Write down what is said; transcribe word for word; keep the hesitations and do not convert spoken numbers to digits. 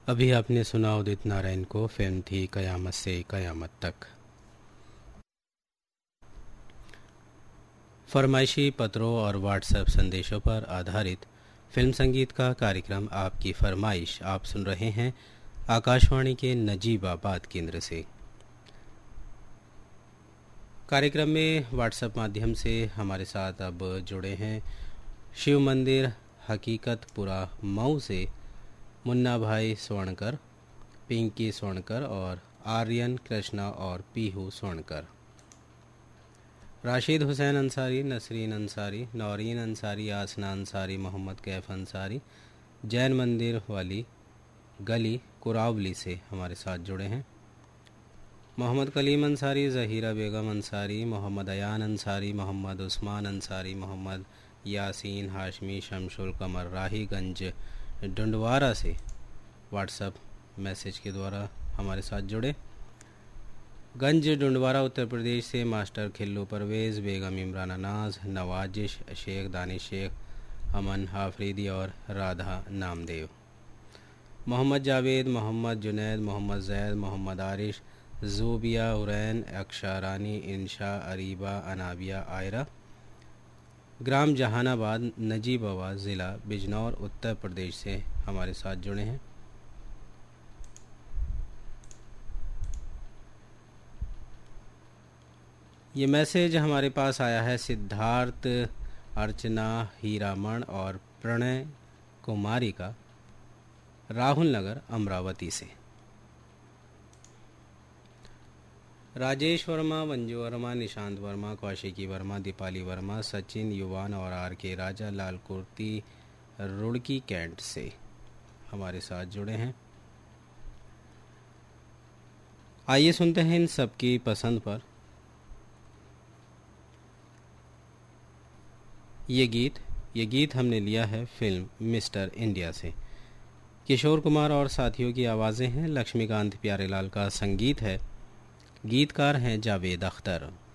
अभी आपने सुना उदित नारायण को। फिल्म थी कयामत से कयामत तक। फरमाइशी पत्रों और व्हाट्सएप संदेशों पर आधारित फिल्म संगीत का कार्यक्रम आपकी फरमाइश आप सुन रहे हैं आकाशवाणी के नजीबाबाद केंद्र से। कार्यक्रम में व्हाट्सएप माध्यम से हमारे साथ अब जुड़े हैं शिव मंदिर हकीकतपुरा मऊ से मुन्ना भाई स्वर्णकर, पिंकी स्वर्णकर और आर्यन कृष्णा और पीहू स्वर्णकर। राशिद हुसैन अंसारी, नसरीन अंसारी, नौरीन अंसारी, आसना अंसारी, मोहम्मद कैफ अंसारी जैन मंदिर वाली गली कुरावली से हमारे साथ जुड़े हैं। मोहम्मद कलीम अंसारी, ज़हीरा बेगम अंसारी, मोहम्मद अयान अंसारी, मोहम्मद उस्मान अंसारी, मोहम्मद यासीन हाशमी, शमशुल कमर राहीगंज डंडवारा से व्हाट्सएप मैसेज के द्वारा हमारे साथ जुड़े। गंज डंडवारा उत्तर प्रदेश से मास्टर खिल्लू परवेज़, बेगम इमराना नाज, नवाजिश शेख, दानिश शेख, अमन हाफरीदी और राधा नामदेव। मोहम्मद जावेद, मोहम्मद जुनैद, मोहम्मद जैद, मोहम्मद आरिश, ज़ूबिया, हुरैन, अक्षा रानी, इंशा, अरीबा, अनाबिया, आयरा। ग्राम जहानाबाद, नजीबाबाद ज़िला बिजनौर उत्तर प्रदेश से हमारे साथ जुड़े हैं। ये मैसेज हमारे पास आया है सिद्धार्थ, अर्चना, हीरामण और प्रणय कुमारी का, राहुल नगर अमरावती से। राजेश वर्मा, मंजू वर्मा, निशांत वर्मा, कौशिकी वर्मा, दीपाली वर्मा, सचिन युवान और आर के राजा लाल कुर्ती रुड़की कैंट से हमारे साथ जुड़े हैं। आइए सुनते हैं इन सबकी पसंद पर ये गीत। ये गीत हमने लिया है फिल्म मिस्टर इंडिया से। किशोर कुमार और साथियों की आवाज़ें हैं, लक्ष्मीकांत प्यारेलाल का संगीत है, गीतकार हैं जावेद अख्तर।